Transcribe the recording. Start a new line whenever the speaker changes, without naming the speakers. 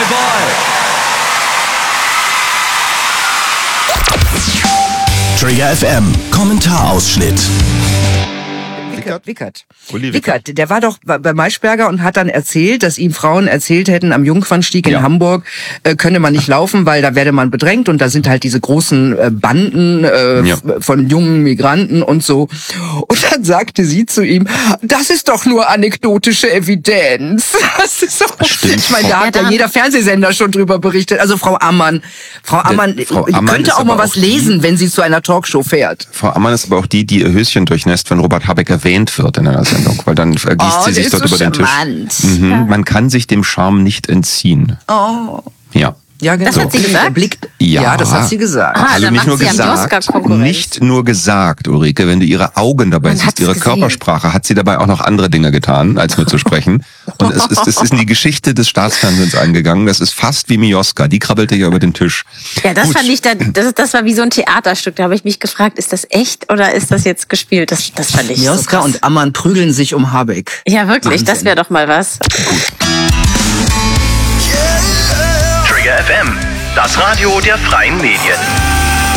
Trigger FM, Kommentarausschnitt.
Wickert, der war doch bei Maischberger und hat dann erzählt, dass ihm Frauen erzählt hätten, am Jungfernstieg in Hamburg könne man nicht laufen, weil da werde man bedrängt und da sind halt diese großen Banden von jungen Migranten und so. Und dann sagte sie zu ihm, das ist doch nur anekdotische Evidenz. Das ist doch, ich meine, da hat ja jeder Fernsehsender schon drüber berichtet. Also Frau Ammann könnte auch mal was lesen, wenn sie zu einer Talkshow fährt.
Frau Ammann ist aber auch die ihr Höschen durchnässt, wenn Robert Habeck erwähnt wird in einer Sendung, weil dann ergießt sie sich dort über den Tisch. Man kann sich dem Charme nicht entziehen. Ja.
Ja, genau.
Das hat sie gesagt?
Ja, das hat sie gesagt.
Also nicht nur gesagt, Ulrike, wenn du ihre Augen dabei siehst, ihre Körpersprache, hat sie dabei auch noch andere Dinge getan, als nur zu sprechen. Und es ist in die Geschichte des Staatsfernsehens eingegangen. Das ist fast wie Mioska, die krabbelte ja über den Tisch.
Ja, das fand ich das war wie so ein Theaterstück. Da habe ich mich gefragt, ist das echt oder ist das jetzt gespielt? Das fand ich
Mioska
so
und Ammann prügeln sich um Habeck.
Ja, wirklich, Wahnsinn. Das wäre doch mal was.
Trigger FM, das Radio der freien Medien.